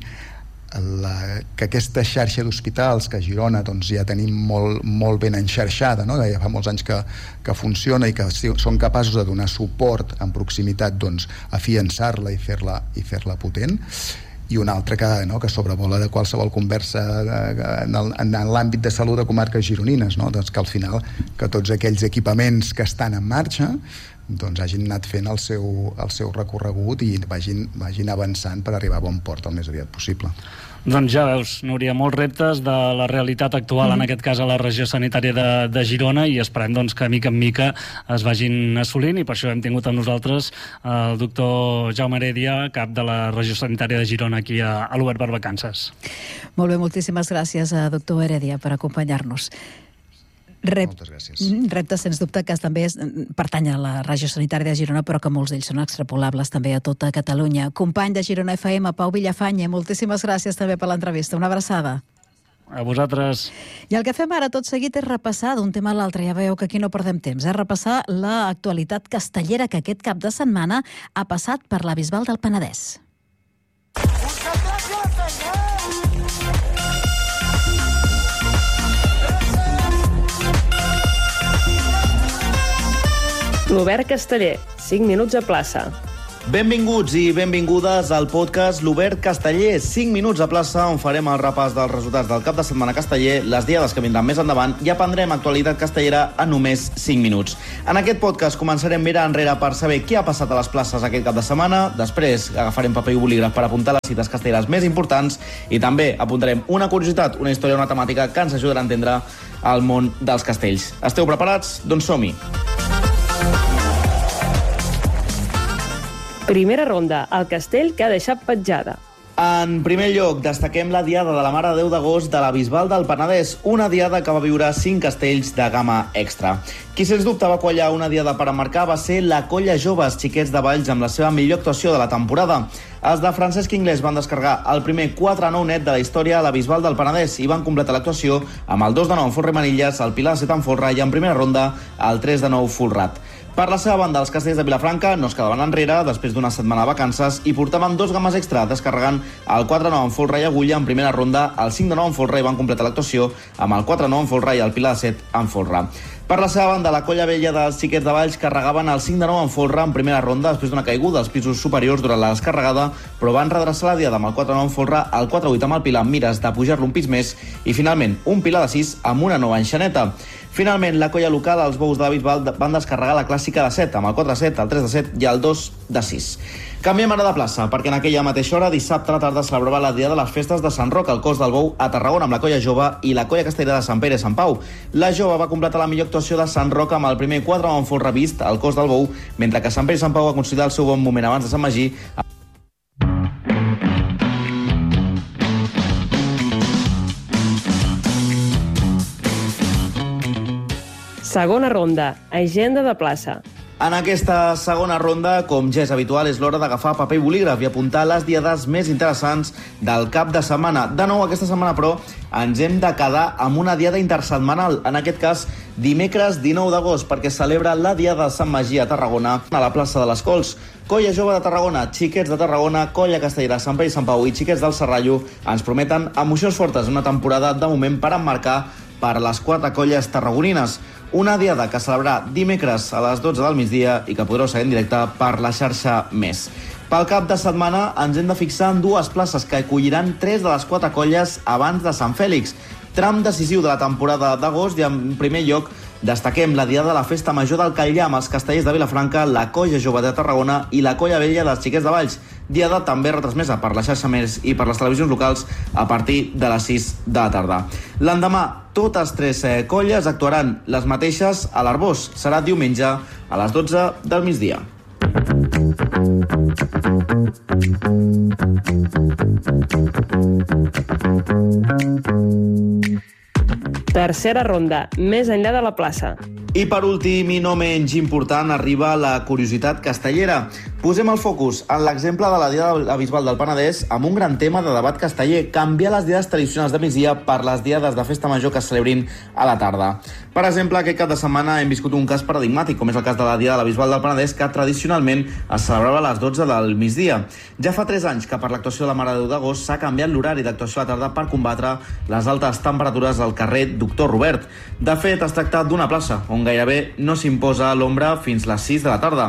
La, que aquesta xarxa d'hospitals que a Girona doncs, ja tenim molt, molt ben enxarxada, no? ja fa molts anys que, que funciona i que són capaços de donar suport en proximitat, doncs, afiançar-la i fer-la i fer-la potent. I un altre que, no, que sobrevola de qualsevol conversa de, en, el, en l'àmbit de salut de comarques gironines, no? doncs que al final que tots aquells equipaments que estan en marxa doncs hagin anat fent el seu, el seu recorregut i vagin, vagin avançant per arribar a bon port el més aviat possible. Doncs ja veus, Núria, molts reptes de la realitat actual, mm. en aquest cas a la regió sanitària de, de Girona, i esperem doncs, que mica en mica es vagin assolint, i per això hem tingut amb nosaltres el doctor Jaume Heredia, cap de la regió sanitària de Girona, aquí a, a l'Obert per Vacances. Molt bé, moltíssimes gràcies, doctor Heredia, per acompanyar-nos. Rep... Moltes gràcies. Reptes, sens dubte, que també pertany a la regió sanitària de Girona, però que molts d'ells són extrapolables també a tota Catalunya. Company de Girona F M, Pau Villafanya, moltíssimes gràcies també per l'entrevista. Una abraçada. A vosaltres. I el que fem ara tot seguit és repassar d'un tema a l'altre. Ja veieu que aquí no perdem temps. És repassar l'actualitat castellera que aquest cap de setmana ha passat per la Bisbal del Penedès. L'Obert Casteller, cinc minuts a plaça. Benvinguts i benvingudes al podcast L'Obert Casteller, cinc minuts a plaça, on farem el repàs dels resultats del cap de setmana casteller, les diades que vindran més endavant, i aprendrem actualitat castellera en només cinc minuts. En aquest podcast començarem mirar enrere per saber què ha passat a les places aquest cap de setmana, després agafarem paper i bolígraf per apuntar les cites castelleres més importants, i també apuntarem una curiositat, una història, una temàtica que ens ajudarà a entendre el món dels castells. Esteu preparats? Doncs som-hi! Primera ronda, el castell que ha deixat petjada. En primer lloc, destaquem la diada de la Mare de Déu d'agost de la Bisbal del Penedès, una diada que va viure cinc castells de gamma extra. Qui sens dubte va quallar una diada per emmarcar va ser la Colla Joves, xiquets de Valls, amb la seva millor actuació de la temporada. Els de Francesc Inglés van descarregar el primer quatre a nou net de la història a la Bisbal del Penedès i van completar l'actuació amb el dos de nou en Folre Manilles, el Pilar de set en Folre i en primera ronda el tres de nou Folrat. Per la seva banda, els castells de Vilafranca no es quedaven enrere després d'una setmana de vacances i portaven dos games extra, descarregant el quatre a nou en Folre i Agulla en primera ronda, el cinc de nou en Folre i van completar l'actuació amb el quatre a nou en Folre i el Pilar de set en Folre. Per la seva banda, la Colla Vella dels xiquets de Valls carregaven el cinc de nou en Folre en primera ronda després d'una caiguda als pisos superiors durant la descarregada, però van redreçar la diada amb el quatre a nou en Folre, el quatre a vuit amb el Pilar amb mires de pujar-lo un pis més i finalment un Pilar de sis amb una nova enxaneta. Finalment, la colla local, els bous de la Bisbal, van descarregar la clàssica de set, amb el quatre a set, el tres a set i el dos a sis. Canviem ara de plaça, perquè en aquella mateixa hora, dissabte a la tarda, celebrava la dia de les festes de Sant Roc, al cos del Bou, a Tarragona, amb la colla jove i la colla castellera de Sant Pere i Sant Pau. La jove va completar la millor actuació de Sant Roc amb el primer quatre en Folre vist, al cos del Bou, mentre que Sant Pere i Sant Pau va considerar el seu bon moment abans de Sant Magí. Segona ronda, agenda de plaça. En aquesta segona ronda, com ja és habitual, és l'hora d'agafar paper i bolígraf i apuntar les diades més interessants del cap de setmana. De nou, aquesta setmana, però, ens hem de quedar amb una diada intersetmanal, en aquest cas dimecres dinou d'agost, perquè celebra la diada de Sant Magí a Tarragona, a la plaça de les Cols. Colla Jove de Tarragona, xiquets de Tarragona, Colla Castellera, Sant Pere i Sant Pau i xiquets del Serrallo ens prometen emocions fortes, una temporada de moment per emmarcar per les quatre colles tarragonines. Una diada que celebrarà dimecres a les dotze del migdia i que podreu seguir en directe per la xarxa Més. Pel cap de setmana ens hem de fixar en dues places que acolliran tres de les quatre colles abans de Sant Fèlix. Tram decisiu de la temporada d'agost i en primer lloc destaquem la diada de la Festa Major del Catllar amb els castellers de Vilafranca, la Colla Jove de Tarragona i la Colla Vella dels Xiquets de Valls. Diada també retransmesa per la xarxa Més i per les televisions locals a partir de les sis de la tarda. L'endemà, totes tres eh, colles actuaran les mateixes a l'Arbós. Serà diumenge a les dotze del migdia. Tercera ronda, més enllà de la plaça. I per últim, i no menys important, arriba la curiositat castellera. Posem el focus en l'exemple de la Diada de la Bisbal del Penedès amb un gran tema de debat casteller, canviar les diades tradicionals de migdia per les diades de festa major que es celebrin a la tarda. Per exemple, aquest cap de setmana hem viscut un cas paradigmàtic, com és el cas de la Diada de la Bisbal del Penedès, que tradicionalment es celebrava a les dotze del migdia. Ja fa tres anys que per l'actuació de la Mare de Déu d'agost s'ha canviat l'horari d'actuació a la tarda per combatre les altes temperatures al carrer Doctor Robert. De fet, es tracta d'una plaça on gairebé no s'imposa l'ombra fins les sis de la tarda.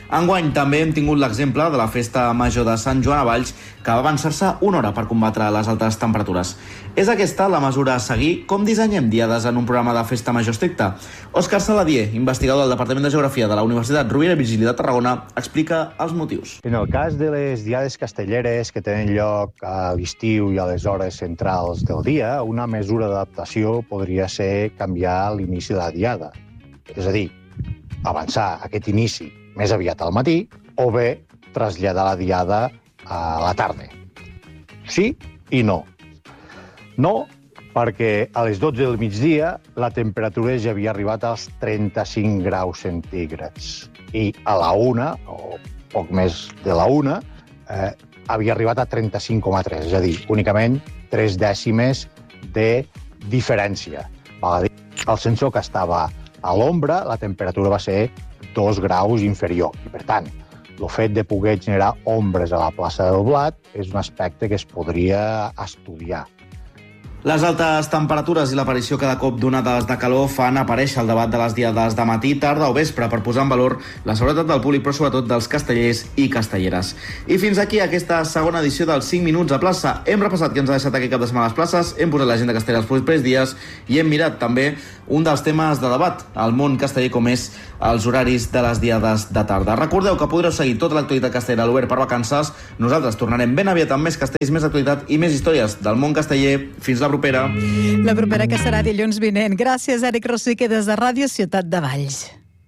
Enguany també hem tingut l'exemple de la festa major de Sant Joan a Valls, que va avançar-se una hora per combatre les altes temperatures. És aquesta la mesura a seguir? Com dissenyem diades en un programa de festa major estricta? Òscar Saladier, investigador del Departament de Geografia de la Universitat Rovira i Virgili de Tarragona, explica els motius. En el cas de les diades castelleres que tenen lloc a l'estiu i a les hores centrals del dia, una mesura d'adaptació podria ser canviar l'inici de la diada. És a dir, avançar aquest inici més aviat al matí o bé traslladar la diada a la tarda. Sí i no. No, perquè a les dotze del migdia la temperatura ja havia arribat als trenta-cinc graus centígrads i a la una, o poc més de la una, eh, havia arribat a trenta-cinc coma tres, és a dir, únicament tres dècimes de diferència. Val a dir, el sensor que estava a l'ombra, la temperatura va ser dos graus inferior. I, per tant, el fet de poder generar ombres a la plaça del Blat és un aspecte que es podria estudiar. Les altes temperatures i l'aparició cada cop d'onades de calor fan aparèixer el debat de les diades de matí, tarda o vespre per posar en valor la seguretat del públic, però sobretot dels castellers i castelleres. I fins aquí aquesta segona edició dels cinc minuts a plaça. Hem repassat què ens ha deixat aquest cap de setmana a les places, hem posat l'agenda castellera els propers dies i hem mirat també un dels temes de debat al món casteller, com és els horaris de les diades de tarda. Recordeu que podreu seguir tota l'actualitat castellera a l'Obert per Vacances. Nosaltres tornarem ben aviat amb més castells, més actualitat i més històries del món casteller. Fins la propera. La propera, que serà dilluns vinent. Gràcies, Eric Rosique, des de Ràdio Ciutat de Valls.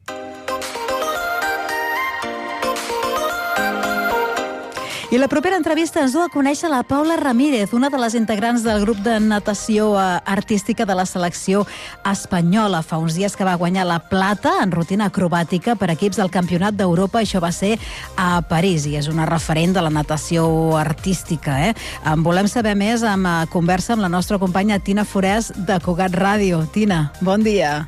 I la propera entrevista ens du a conèixer la Paula Ramírez, una de les integrants del grup de natació artística de la selecció espanyola. Fa uns dies que va guanyar la plata en rutina acrobàtica per equips del Campionat d'Europa. Això va ser a París i és una referent de la natació artística. Eh? En volem saber més amb conversa amb la nostra companya Tina Forès de Cugat Ràdio. Tina, bon dia.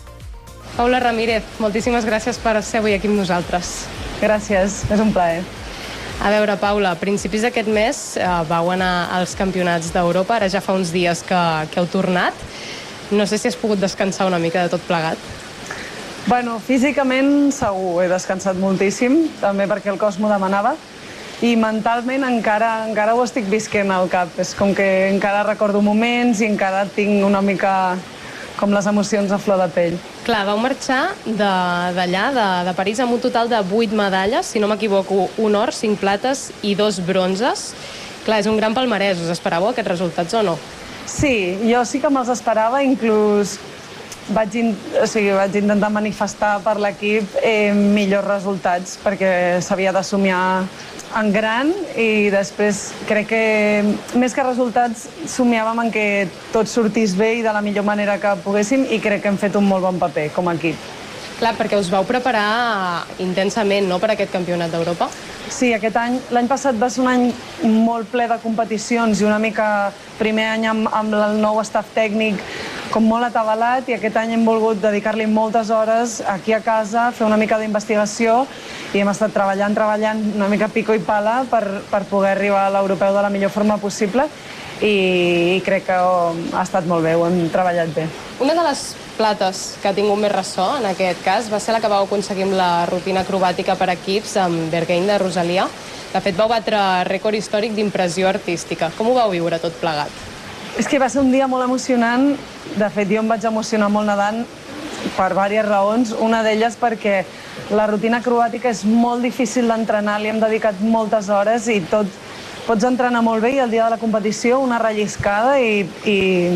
Paula Ramírez, moltíssimes gràcies per ser avui aquí amb nosaltres. Gràcies, és un plaer. A veure, Paula, a principis d'aquest mes eh, vau anar als campionats d'Europa, ara ja fa uns dies que, que heu tornat. No sé si has pogut descansar una mica de tot plegat. Bueno, físicament segur, he descansat moltíssim, també perquè el cos m'ho demanava, i mentalment encara, encara ho estic visquent al cap. És com que encara recordo moments i encara tinc una mica com les emocions a flor de pell. Clar, vau marxar d'allà, de, de París, amb un total de vuit medalles, si no m'equivoco, un or, cinc plates i dos bronzes. Clar, és un gran palmarès. Us esperàveu aquests resultats o no? Sí, jo sí que me'ls esperava, inclús vaig, in... o sigui, vaig intentar manifestar per l'equip eh, millors resultats, perquè s'havia de somiar en gran i després crec que més que resultats somiàvem en que tot sortís bé i de la millor manera que poguéssim, i crec que hem fet un molt bon paper com a equip. Clar, perquè us vau preparar intensament, no?, per aquest campionat d'Europa. Sí, aquest any, l'any passat va ser un any molt ple de competicions i una mica primer any amb, amb el nou staff tècnic com molt atabalat, i aquest any hem volgut dedicar-li moltes hores aquí a casa, fer una mica d'investigació, i hem estat treballant, treballant una mica pico i pala per, per poder arribar a l'europeu de la millor forma possible, i, i crec que oh, ha estat molt bé, ho hem treballat bé. Una de les plates que ha tingut més ressò, en aquest cas, va ser la que vau aconseguir amb la rutina acrobàtica per equips amb Berghain de Rosalia. De fet, vau batre rècord històric d'impressió artística. Com ho vau viure tot plegat? És que va ser un dia molt emocionant. De fet, jo em vaig emocionar molt nedant per diverses raons. Una d'elles perquè la rutina acrobàtica és molt difícil d'entrenar, li hem dedicat moltes hores i tot pots entrenar molt bé i el dia de la competició una relliscada i, i,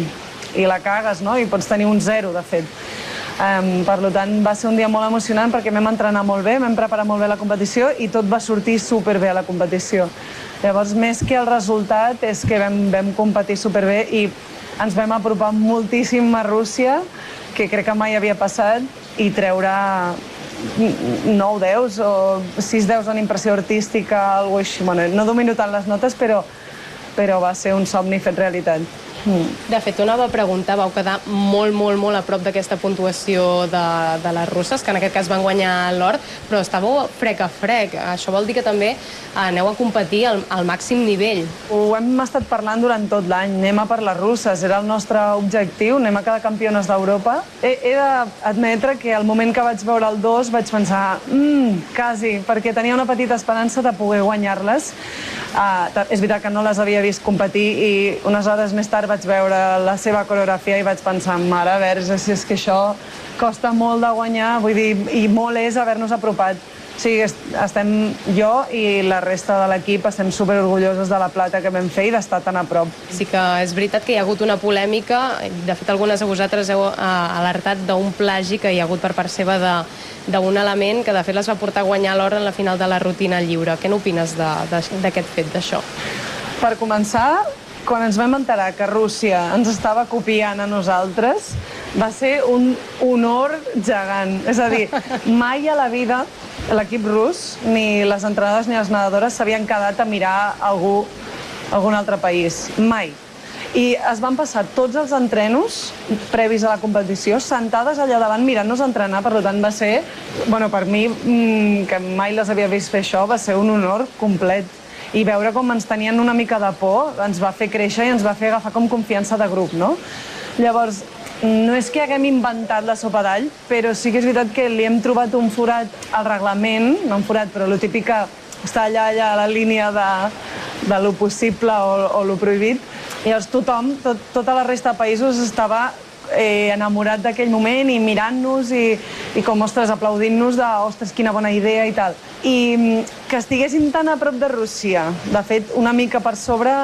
i la cagues, no? I pots tenir un zero, de fet. Um, per tant, va ser un dia molt emocionant perquè vam entrenar molt bé, vam preparar molt bé la competició i tot va sortir superbé a la competició. Llavors, més que el resultat, és que vam, vam competir superbé i ens vam apropar moltíssim a Rússia, que crec que mai havia passat, i treure nou deus o sis deus en impressió artística, alguna així. Bueno, no domino tant les notes, però, però va ser un somni fet realitat. De fet, t'ho anava a preguntar, vau quedar molt, molt, molt a prop d'aquesta puntuació de, de les russes, que en aquest cas van guanyar l'or, però estàveu frec a frec. Això vol dir que també aneu a competir al, al màxim nivell. Ho hem estat parlant durant tot l'any. Anem a per les russes, era el nostre objectiu, anem a quedar campiones d'Europa. He, he d'admetre que al moment que vaig veure el dos vaig pensar, mmm, quasi, perquè tenia una petita esperança de poder guanyar-les. Uh, és veritat que no les havia vist competir i unes hores més tard vaig veure la seva coreografia i vaig pensar, mare verge, si és que això costa molt de guanyar, vull dir, i molt és haver-nos apropat. O sigui, estem jo i la resta de l'equip estem superorgullosos de la plata que vam fer i d'estar tan a prop. Sí que és veritat que hi ha hagut una polèmica, de fet algunes de vosaltres heu alertat d'un plagi que hi ha hagut per part seva d'un element que de fet les va portar a guanyar l'or en la final de la rutina lliure. Què n'opines d'aquest fet, d'això? Per començar, quan ens vam enterar que Rússia ens estava copiant a nosaltres, va ser un honor gegant. És a dir, mai a la vida l'equip rus, ni les entrenadores ni les nedadores s'havien quedat a mirar algú, algun altre país. Mai. I es van passar tots els entrenos previs a la competició sentades allà davant mirant-nos entrenar, per tant va ser, bueno, per mi, que mai les havia vist fer això, va ser un honor complet. I veure com ens tenien una mica de por ens va fer créixer i ens va fer agafar com confiança de grup, no? Llavors, no és que haguem inventat la sopa d'all, però sí que és veritat que li hem trobat un forat al reglament, no un forat, però lo típic que està allà, allà a la línia de, de lo possible o, o lo prohibit. Llavors tothom, tot, tota la resta de països estava eh, enamorat d'aquell moment i mirant-nos i, i com, ostres, aplaudint-nos de, ostres, quina bona idea i tal. I que estiguessin tan a prop de Rússia, de fet, una mica per sobre,